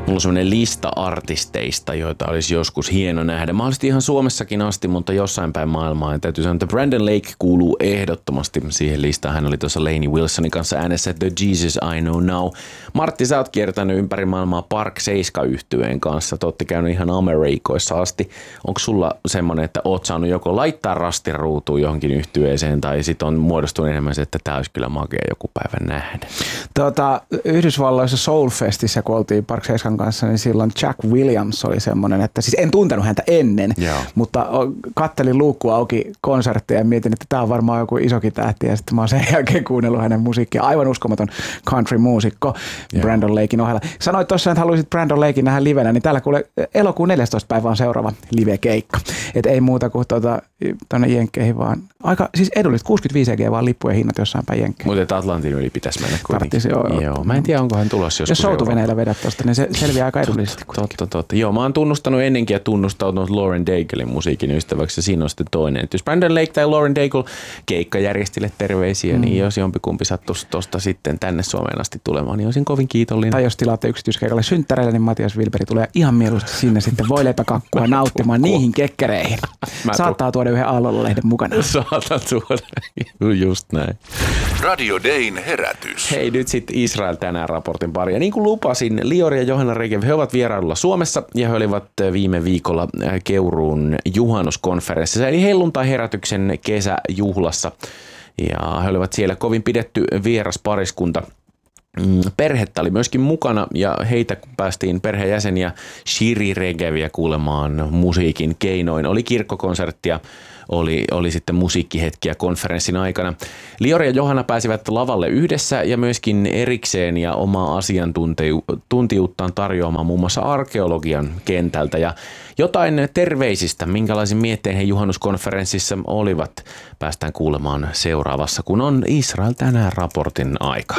Mulla on semmoinen lista artisteista, joita olisi joskus hieno nähdä. Mahdollisesti ihan Suomessakin asti, mutta jossain päin maailmaa. Ja täytyy sanoa, että Brandon Lake kuuluu ehdottomasti siihen listaan. Hän oli tuossa Lainey Wilsonin kanssa äänessä The Jesus I Know Now. Martti, sä oot kiertänyt ympäri maailmaa Park 7-yhtyeen kanssa. Te ootte käynyt ihan Amerikoissa asti. Onko sulla semmoinen, että oot saanut joko laittaa rastiruutuun johonkin yhtyeeseen tai sit on muodostunut enemmän se, että tää olisi kyllä makea joku päivä nähdä? Yhdysvalloissa Soulfestissä, kun oltiin Park 7 kanssa, niin silloin Jack Williams oli semmoinen, että siis en tuntenut häntä ennen, mutta kattelin luukku auki konsertteja ja mietin, että tämä on varmaan joku isokin tähti ja sitten mä oon sen jälkeen kuunnellut hänen musiikkia. Aivan uskomaton country-muusikko Brandon Laken ohella. Sanoit tuossa, että haluaisit Brandon Laken nähdä livenä, niin täällä kuule elokuun 14. päivä on seuraava live-keikka. Et ei muuta kuin tuonne Jenkkeihin vaan. Aika siis edulliset, 65 EG vaan lippujen hinnat jossain päin Jenkkeihin. Mutta Atlantin yli pitäisi mennä kuitenkin. Joo. Mä en tiedä, onko hän tulossa joskus. Jos soutuveneillä vedät tuosta, niin se selviää aika edullisesti. Totta. Joo, mä oon tunnustanut ennenkin ja tunnustautunut Lauren Daiglein musiikin ystäväksi ja siinä on sitten toinen. Et jos Brandon Lake tai Lauren Daigle keikkajärjestille terveisiä, niin jos jompikumpi sattuisi tuosta sitten tänne Suomeen asti tulemaan, niin olisin kovin kiitollinen. Tai jos tilaatte yksityiskeikalle synttäreille, niin Matias Wilberi tulee ihan mieluusti sinne sitten voileipäkakkua nauttimaan niihin kekkereihin. Saattaa tuoda yhden Aallolla-lehden mukana. Saattaa tuoda, just näin. Radio Dayn herätys. Hei, nyt sitten Israel tänään raportin pari. Ja niin kuin lupasin, Lior ja Johanna Regev, he ovat vierailulla Suomessa ja he olivat viime viikolla Keuruun juhannuskonferenssissa, eli helluntai-herätyksen kesäjuhlassa. Ja he olivat siellä kovin pidetty vieras pariskunta. Perhettä oli myöskin mukana ja heitä päästiin perheenjäseniä Shiri Regeviä kuulemaan musiikin keinoin. Oli kirkkokonserttia, oli sitten musiikkihetkiä konferenssin aikana. Lior ja Johanna pääsivät lavalle yhdessä ja myöskin erikseen ja omaa asiantuntijuuttaan tarjoamaan muun muassa arkeologian kentältä. Ja jotain terveisistä, minkälaisin mietteen he juhannuskonferenssissa olivat, päästään kuulemaan seuraavassa, kun on Israel tänään raportin aika.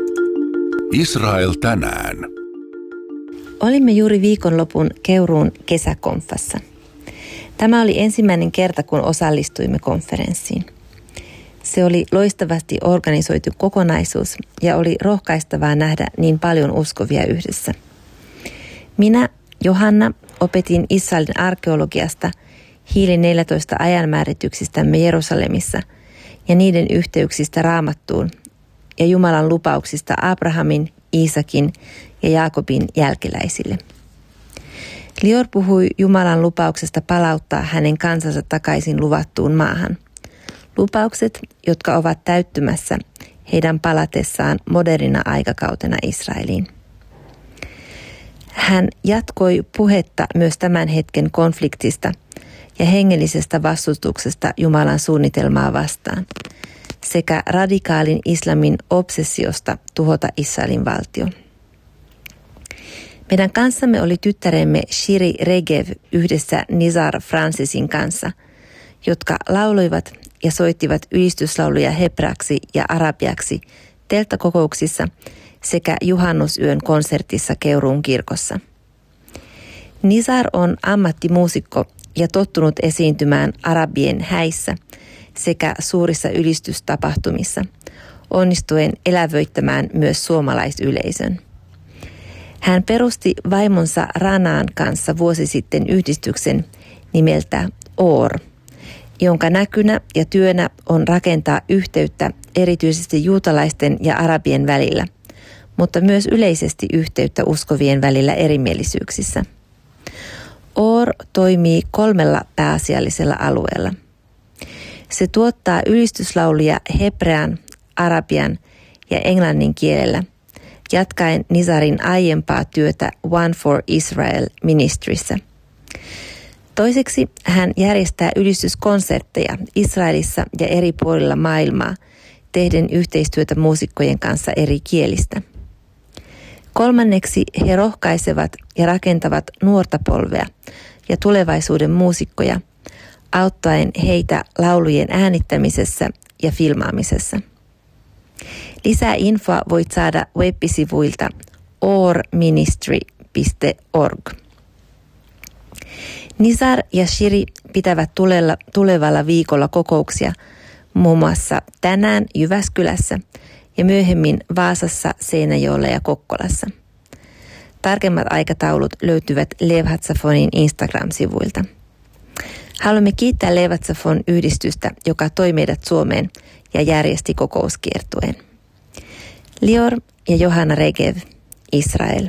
Israel tänään. Olimme juuri viikonlopun Keuruun kesäkonfassa. Tämä oli ensimmäinen kerta, kun osallistuimme konferenssiin. Se oli loistavasti organisoitu kokonaisuus ja oli rohkaistavaa nähdä niin paljon uskovia yhdessä. Minä, Johanna, opetin Israelin arkeologiasta, hiili 14 ajanmäärityksistämme Jerusalemissa ja niiden yhteyksistä Raamattuun ja Jumalan lupauksista Abrahamin, Iisakin ja Jaakobin jälkeläisille. Lior puhui Jumalan lupauksesta palauttaa hänen kansansa takaisin luvattuun maahan. Lupaukset, jotka ovat täyttymässä heidän palatessaan modernina aikakautena Israeliin. Hän jatkoi puhetta myös tämän hetken konfliktista ja hengellisestä vastustuksesta Jumalan suunnitelmaa vastaan sekä radikaalin islamin obsessiosta tuhota Israelin valtio. Meidän kanssamme oli tyttäremme Shiri Regev yhdessä Nizar Francisin kanssa, jotka lauloivat ja soittivat ylistyslauluja hebraksi ja arabiaksi telttakokouksissa sekä juhannusyön konsertissa Keuruun kirkossa. Nizar on ammattimuusikko ja tottunut esiintymään arabien häissä sekä suurissa ylistystapahtumissa, onnistuen elävöittämään myös suomalaisyleisön. Hän perusti vaimonsa Ranaan kanssa vuosi sitten yhdistyksen nimeltä OR, jonka näkynä ja työnä on rakentaa yhteyttä erityisesti juutalaisten ja arabien välillä, mutta myös yleisesti yhteyttä uskovien välillä erimielisyyksissä. OR toimii 3 pääasiallisella alueella. Se tuottaa ylistyslauluja hebrean, arabian ja englannin kielellä, jatkaen Nizarin aiempaa työtä One for Israel Ministryssä. Toiseksi hän järjestää ylistyskonsertteja Israelissa ja eri puolilla maailmaa, tehden yhteistyötä muusikkojen kanssa eri kielistä. Kolmanneksi he rohkaisevat ja rakentavat nuorta polvea ja tulevaisuuden muusikkoja, auttaen heitä laulujen äänittämisessä ja filmaamisessa. Lisää infoa voit saada web-sivuilta orministry.org. Nizar ja Shiri pitävät tulevalla viikolla kokouksia muun muassa tänään Jyväskylässä ja myöhemmin Vaasassa, Seinäjoella ja Kokkolassa. Tarkemmat aikataulut löytyvät Lev Hatsafonin Instagram-sivuilta. Haluamme kiittää Lev Hatsafon yhdistystä, joka toi meidät Suomeen ja järjesti kokouskiertueen. Lior ja Johanna Regev, Israel.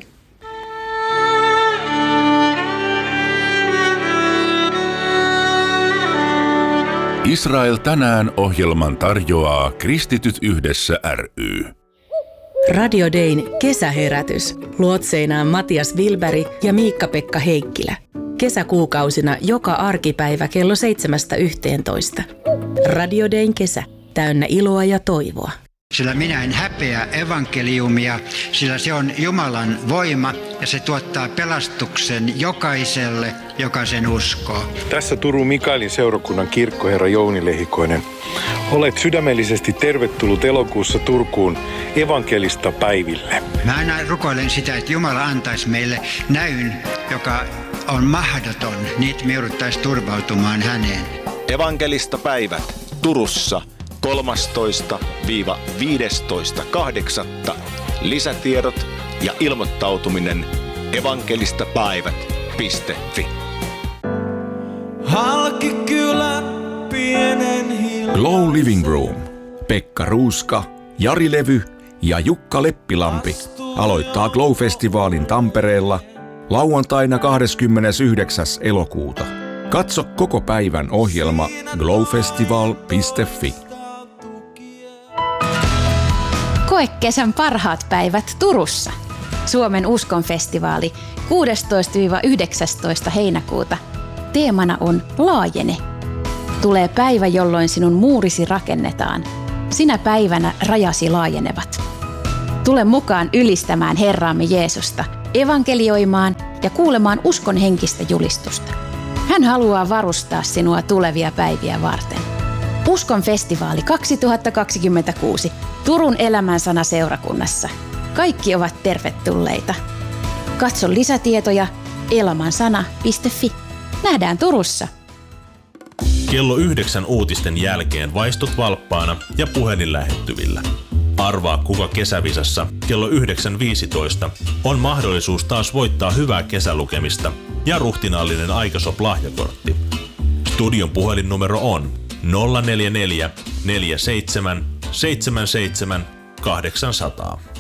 Israel tänään -ohjelman tarjoaa Kristityt yhdessä ry. Radio Dayn kesäherätys. Luotseinaan Matias Wilberg ja Miikka-Pekka Heikkilä. Kesäkuukausina joka arkipäivä kello 7–11. Radio Dayn kesä. Täynnä iloa ja toivoa. Sillä minä en häpeä evankeliumia, sillä se on Jumalan voima ja se tuottaa pelastuksen jokaiselle, joka sen uskoo. Tässä Turun Mikaelin seurakunnan kirkkoherra Jouni Lehikoinen. Olet sydämellisesti tervetullut elokuussa Turkuun evankelista päiville. Mä aina rukoilen sitä, että Jumala antaisi meille näyn, joka on mahdoton, niin me jouduttaisiin turvautumaan häneen. Evankelista päivät Turussa 13–15.8. Lisätiedot ja ilmoittautuminen evankelistapäivät.fi. Glow Living Room. Pekka Ruuska, Jari Levy ja Jukka Leppilampi aloittaa Glow-festivaalin Tampereella lauantaina 29. elokuuta. Katso koko päivän ohjelma glowfestival.fi. Koe kesän parhaat päivät Turussa. Suomen uskonfestivaali 16–19 heinäkuuta. Teemana on Laajene. Tulee päivä, jolloin sinun muurisi rakennetaan. Sinä päivänä rajasi laajenevat. Tule mukaan ylistämään Herraamme Jeesusta, evankelioimaan ja kuulemaan uskon henkistä julistusta. Hän haluaa varustaa sinua tulevia päiviä varten. Uskon festivaali 2026 Turun Elämänsana seurakunnassa. Kaikki ovat tervetulleita. Katso lisätietoja elamansana.fi. Nähdään Turussa. Kello 9 uutisten jälkeen vaistut valppaana ja puhelin lähettyvillä. Arvaa, kuka kesävisassa kello 9.15 on mahdollisuus taas voittaa hyvää kesälukemista ja ruhtinaallinen Aikasop-lahjakortti. Studion puhelinnumero on 044 47 77 800.